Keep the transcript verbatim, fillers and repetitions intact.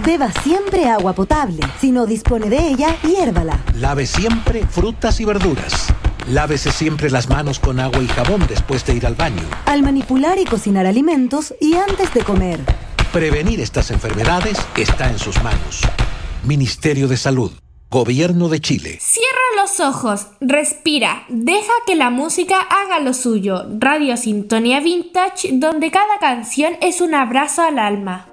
Beba siempre agua potable. Si no dispone de ella, hiérvala. Lave siempre frutas y verduras. Lávese siempre las manos con agua y jabón después de ir al baño. Al manipular y cocinar alimentos y antes de comer. Prevenir estas enfermedades está en sus manos. Ministerio de Salud. Gobierno de Chile. Cierra los ojos, respira, deja que la música haga lo suyo. Radio Sintonía Vintage, donde cada canción es un abrazo al alma.